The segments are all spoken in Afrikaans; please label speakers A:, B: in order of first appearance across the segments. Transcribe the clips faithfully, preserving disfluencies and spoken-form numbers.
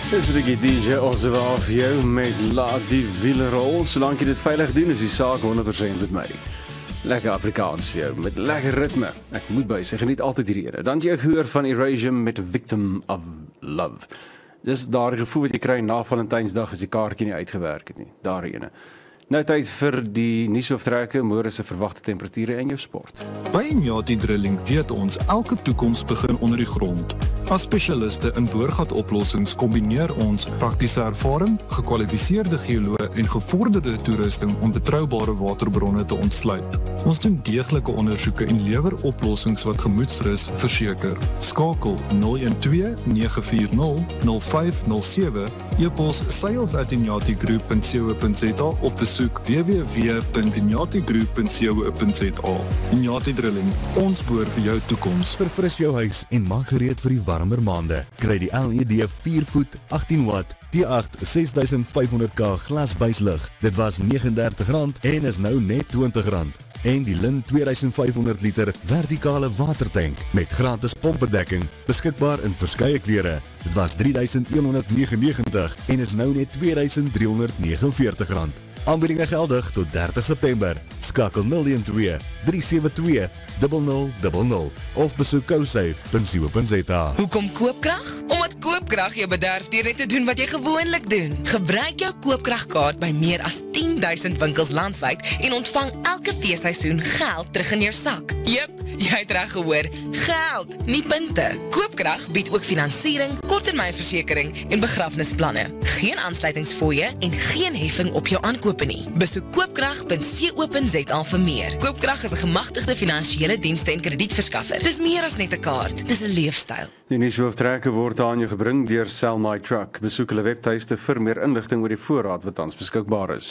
A: Dis 'n bietjie D J Ozwa vir jou met Laat die wiele rol. Solank jy dit veilig doen, is die saak honderd persent met my. Lekker Afrikaans vir jou, met lekker ritme. Ek moet by sy geniet altyd hierdie ene. Dan jy gehoor van Erasure met Victim of Love. Dis daardie gevoel wat jy kry na Valentynsdag as die kaartjie nie uitgewerk het nie. Daardie ene. Nou tyd vir die nuusoortrekke, môre se verwagte temperature en jou sport.
B: By Inyati Drilling weet ons elke toekoms begin onder die grond. As spesialiste in boorgatoplossings kombineer ons praktiese ervaring, gekwalifiseerde geoloë en gevorderde toerusting om betroubare waterbronne te ontsluit. Ons doen deeglike ondersoeke en lewer oplossings wat gemoedsrus verseker. Skakel nul een twee nege vier nul nul vyf nul sewe, e-pos sales at inyati group punt co punt za of besoek w w w punt inyati group punt co punt za. Inyati Drilling, ons boor vir jou toekoms.
C: Verfris jou huis en maak gereed vir die warmer maande. Kry die L E D vier voet agttien watt T agt ses duisend vyf honderd K glasbuislig. Dit was negentig rand en is nou net twintig rand. En die Lin twee duisend vyf honderd liter vertikale watertank met gratis pompbedekking, beskikbaar in verskeie kleure. Dit was drie duisend een honderd negenennegentig en is nou net twee duisend drie honderd negenenveertig rand. Aanbiedinge geldig tot dertig September. Skakel nul een twee drie sewe twee nul nul nul nul of besoek cosafe punt co punt za.
D: Hoekom koopkrag? Omdat koopkrag jou bederf deur net te doen wat jy gewoonlik doen. Gebruik jou koopkragkaart by meer as tien duisend winkels landwyd en ontvang elke feesseisoen geld terug in jou sak. Jep, jy het reg gehoor. Geld, nie punte. Koopkrag bied ook finansiering, korttermynversekering en begrafnisplanne. Geen aansluitingsfooie en geen heffing op jou aankope nie. Besoek koopkrag punt co punt za vir meer. Koopkrag is 'n gemagtigde finansiële dienste en kredietverskaffer. Dis meer as net 'n kaart, dis 'n leefstyl.
A: Die nuusoortrekke word aan jou gebring deur Sell My Truck. Besoek hulle webtuiste vir meer inligting oor die voorraad wat tans beskikbaar is.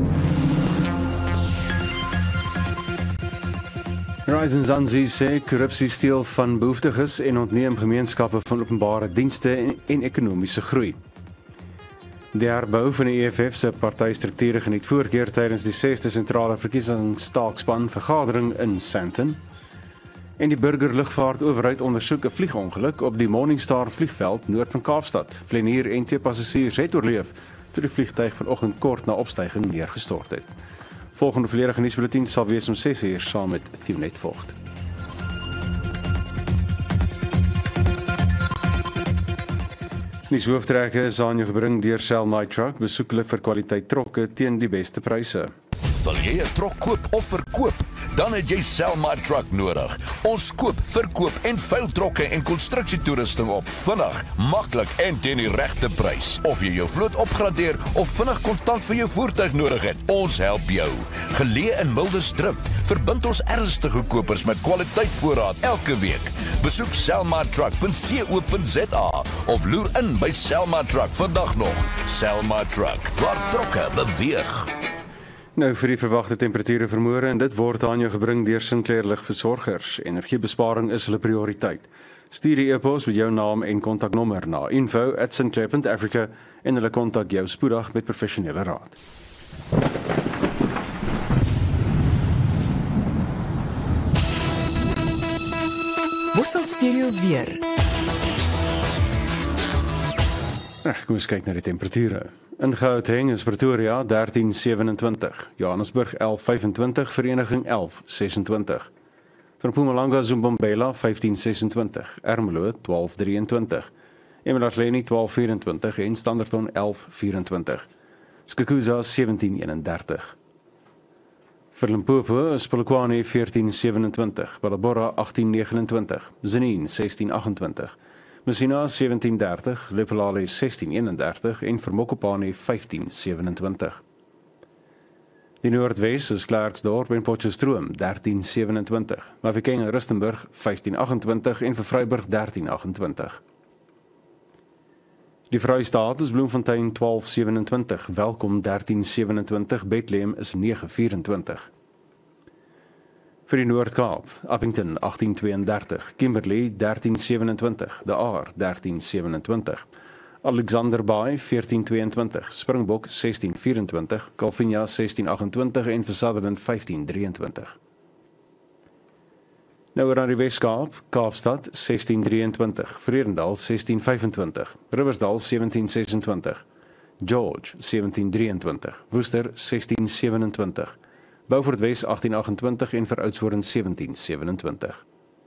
A: Horizon Zanzi sê korrupsie steel van behoeftiges en ontneem gemeenskappe van openbare dienste en, en ekonomiese groei. Die herbou van die E F F se partystrukture geniet voorkeur tydens die sesde sentrale verkiesingstaakspan vergadering in Sandton. En die burgerlugvaart owerheid ondersoek 'n vliegongeluk op die Morningstar vliegveld noord van Kaapstad. Vlieënier en twee passasiers het oorleef toe die vliegtuig vanoggend kort na opstyging neergestort het. Volgende volledige nuusbulletin sal wees om ses uur saam met Thionet Vogt. Die hooftrekke is aan jou gebring deur Sell My Truck. Besoek hulle vir kwaliteit trokke teen die beste pryse.
E: Wil jy 'n trok koop of verkoop? Dan het jy Sell My Truck nodig. Ons koop, verkoop en veil trokke en konstruksietoerusting op. Vinnig, maklik en teen die regte prys. Of jy jou vloot opgradeer of vinnig kontant vir jou voertuig nodig het, ons help jou. Geleë in Mildersdrift, verbind ons ernstige kopers met kwaliteit voorraad elke week. Besoek sell my truck punt co punt za of loer in by Sell My Truck vandag nog. Sell My Truck, waar trokke beweeg.
A: Nou vir die verwagte temperature vir môre en dit word aan jou gebring deur Sinclair Ligversorgers. Energiebesparing is hulle prioriteit. Stuur die e-pos met jou naam en kontaknommer na info at sinclair punt africa en hulle kontak jou spoedig met professionele raad.
D: Worstel Stereo weer.
A: Ag, kom ons kyk na die temperature. In Gauteng is Pretoria dertien sewenentwintig, Johannesburg elf vyfentwintig, Vereniging elf sesentwintig. Van Mpumalanga Zumbombela vyftien sesentwintig, Ermelo twaalf drieëntwintig, Emadeni twaalf vierentwintig en Standerton elf vierentwintig. Skukuza sewentien eenendertig. Vir Limpopo is Polokwane veertien sewenentwintig, Ballabora agttien negenentwintig, Zenine sestien agentwintig. Messina sewentien dertig, Lephalale sestien eenendertig en vir Mokopane vyftien sewenentwintig. Die Noordwes is Klerksdorp en Potchefstroom dertien sewenentwintig, Mafeking en Rustenburg vyftien agentwintig en vir Vryburg dertien agentwintig. Die Vrystaat is Bloemfontein twaalf sewenentwintig, Welkom dertien sewenentwintig, Bethlehem is negen vierentwintig. Vir die Noord-Kaap, Appington agttien tweeëndertig, Kimberley dertien sewenentwintig, De Aar dertien sewenentwintig, Alexander Bay veertien tweeëntwintig, Springbok sestien vierentwintig, Calvinia sestien agentwintig en vir Sutherland vyftien drieëntwintig. Nou oor aan die Weskaap, Kaapstad sestien drieëntwintig, Vredendal sestien vyfentwintig, Riversdal sewentien sesentwintig, George sewentien drieëntwintig, Worcester sestien sewenentwintig, Beaufort Wes agtien achtentwintig en vir Oudtshoorn sewentien sewenentwintig.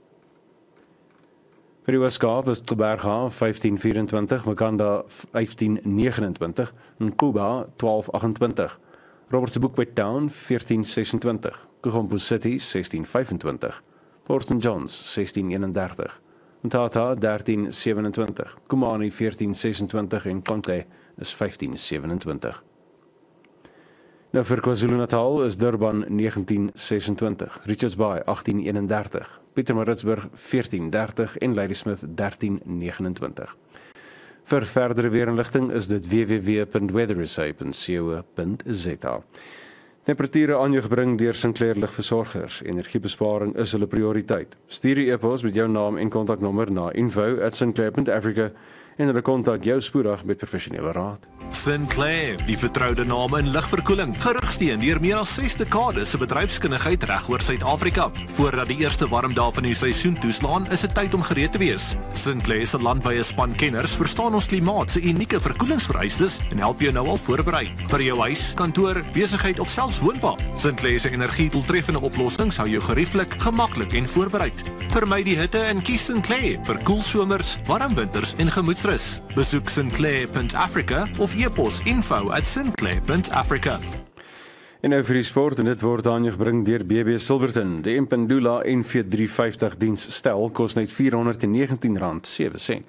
A: Vir die Weskaap is Tselberga vyftien vyfentwintig, Makanda vyftien negenentwintig en Kuba twaalf achtentwintig, Robertsburg Town veertien sesentwintig, Kugompo City sestien vyfentwintig, Port Saint Johns sestien eenendertig, Mthatha dertien sewenentwintig, Kumani veertien sesentwintig en Conte is vyftien sewenentwintig. Nou vir KwaZulu-Natal is Durban negentien sesentwintig, Richards Bay agtien eenendertig, Pietermaritzburg veertien dertig en Ladysmith dertien negenentwintig. Vir verdere weerinligting is dit w w w punt weathersay punt co punt z a. Temperature aan jou gebring deur Sinclair Ligversorgers. Energiebesparing is hulle prioriteit. Stuur die e-pos met jou naam en kontaknommer na info at sinclair punt africa en hulle kontak jou spoedig met professionele raad.
F: Sinclair, die vertroude naam in ligverkoeling, gerugsteen deur meer as ses dekades se bedryfskundigheid regoor Suid-Afrika. Voordat die eerste warm dae van die seisoen toeslaan, is dit tyd om gereed te wees. Sinclair se landwyse span kenners verstaan ons klimaat se unieke verkoelingsvereistes en help jou nou al voorberei vir jou huis, kantoor, besigheid of selfs woonwa. Sinclair se energiedoeltreffende oplossings hou jou gerieflik, gemaklik en voorbereid. Vermy die hitte en kies Sinclair vir koel somers, warm winters en gemoedsrus. Besoek sinclair punt africa of e-pos info at sinclair punt africa.
A: En nou vir die sport, en dit word aan jou gebring deur B B Silverton. Die Impindula N V drie vyftig diens stel kos net vierhonderdnegentien rand sewe sent.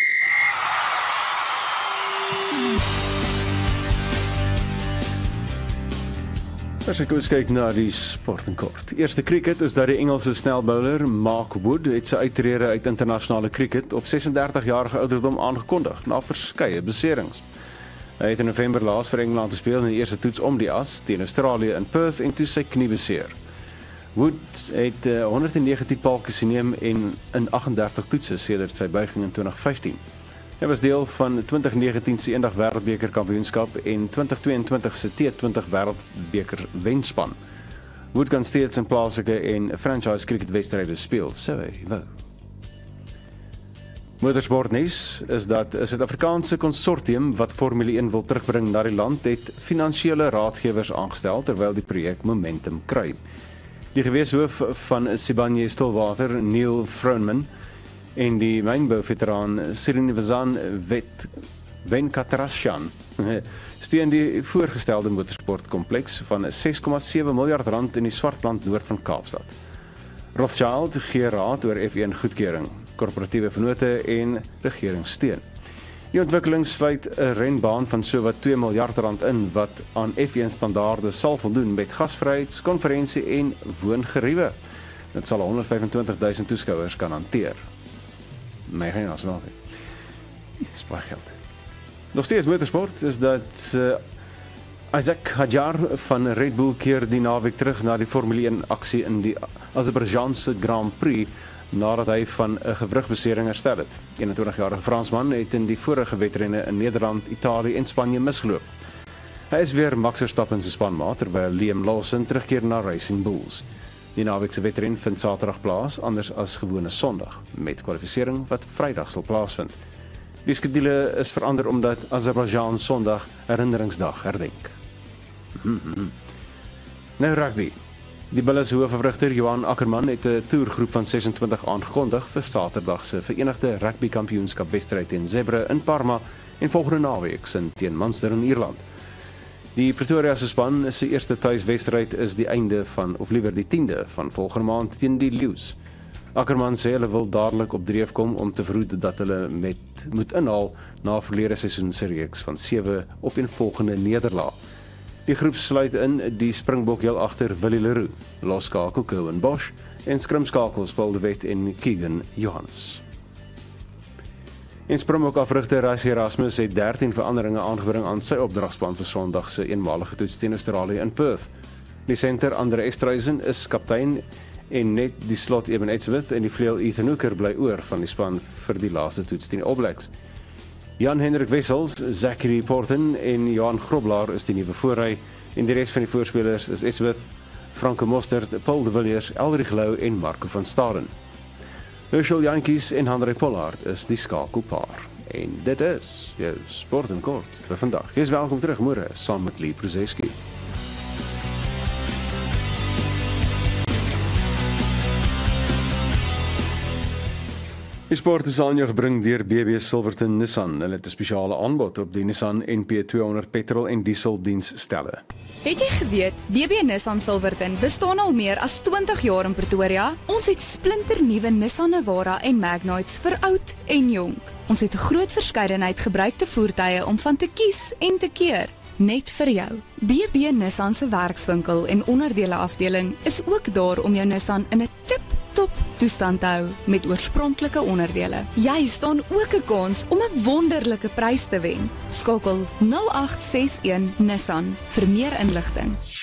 A: As ek eens kyk na die sport in kort. Eerste cricket is dat die Engelse snelbowler Mark Wood het sy uittrede uit internasionale cricket op sesendertig-jarige ouderdom aangekondig na verskeie beserings. Hy het in November laas vir Engeland gespeel in die eerste toets om die as teen Australië in Perth en toe sy knie beseer. Wood het uh, honderdnegentien paaltjies geneem en in agt-en-dertig toetse sedert sy buiging in twintig vyftien. Hy was deel van twintig negentien se eendag wêreldbeker kampioenskap en twintig tweeëntwintig se T twintig wêreldbeker wenspan. Wood kan steeds in plaaslike en franchise cricketwedstryde speel, so hy wou. Motorsportnuus is dat 'n Suid-Afrikaanse konsortium wat Formule een wil terugbring na die land het finansiële raadgewers aangestel terwyl die projek momentum kry. Die geweshoof van Sibanye Stillwater, Neil Froneman, en die mynbouveteraan Srinivazan Venkatrasyan steun die voorgestelde motorsportkompleks van ses komma sewe miljard rand in die Swartland noord van Kaapstad. Rothschild gee raad oor F een goedkeuring, korporatiewe vennote en regeringssteun. Die ontwikkeling sluit 'n renbaan van sowat twee miljard rand in wat aan F een standaarde sal voldoen met gasvryheids, konferensie en woongeriewe. Dit sal honderdvyfentwintig duisend toeskouers kan hanteer. Nee, geen asnaal. Spaar geld. Nog steeds motorsport is dat uh, Isaac Hadjar van Red Bull keer die naweek terug na die Formule een aksie in die Azerbaijanse Grand Prix nadat hy van 'n gewrigbesering herstel het. eenentwintigjarige Fransman het in die vorige wedrenne in Nederland, Italië en Spanje misgeloop. Hy is weer Max Verstappen se spanmaat terwyl Liam Lawson terugkeer na Racing Bulls. Die naweek se wedren vind Saterdag plaas, anders as gewone Sondag, met kwalifisering wat Vrydag sal plaasvind. Die skedule is verander omdat Azerbaijan Sondag herinneringsdag herdenk. Mm-hmm. Nou rugby. Die Bulls hoofafrigter Johan Ackerman het 'n toergroep van sesentwintig aangekondig vir Saterdag se Verenigde Rugby Kampioenskap wedstryd teen Zebre in Parma en volgende naweek sin teen Munster in Ierland. Die Pretoria se span se eerste tuiswedstryd is die einde van, of liewer die tiende van volgende maand teen die Lions. Ackerman sê hulle wil dadelik op dreef kom om te verhoed dat hulle met moet inhaal na verlede seisoen se reeks van sewe opeenvolgende nederlae. Die groep sluit in die Springbok heel agter Willie Leroux, loskakel Cohen Bosch en skrimskakels Paul de Wet en Keegan Johannes. En Springbok afrigter Rassie Erasmus het dertien veranderinge aangebring aan sy opdragsplan vir Sondag se eenmalige toets teen Australië in Perth. Die senter Andre Estreisen is kaptein en net die slot Eben Etzebeth en die vleuel Ethan Hooker bly oor van die span vir die laaste toets teen All Blacks. Jan-Hendrik Wessels, Zachary Porten en Johan Groblaar is die nuwe voorry en die res van die voorspelers is Etzebeth, Franke Mostert, Paul de Villiers, Elrich Lou en Marco van Staden. Herschel Jantjies en Henry Pollard is die skakelpaar. En dit is jou Sport en Kort vir vandag. Jy is welkom terug môre saam met Lee Prozeski. Die sport is aan jou gebring deur B B Silverton Nissan. Hulle het 'n spesiale aanbod op die Nissan N P tweehonderd petrol en diesel diensstelle.
G: Het jy geweet, B B Nissan Silverton bestaan al meer as twintig jaar in Pretoria? Ons het splinternuwe Nissan Navara en Magnites vir oud en jonk. Ons het 'n groot verskeidenheid gebruikte voertuie om van te kies en te keer. Net vir jou. B B Nissan se werkswinkel en onderdele afdeling is ook daar om jou Nissan in 'n tip-top toestand te hou met oorspronklike onderdele. Jy staan ook 'n kans om 'n wonderlike prys te wen. Skakel nul agt ses een Nissan vir meer inligting.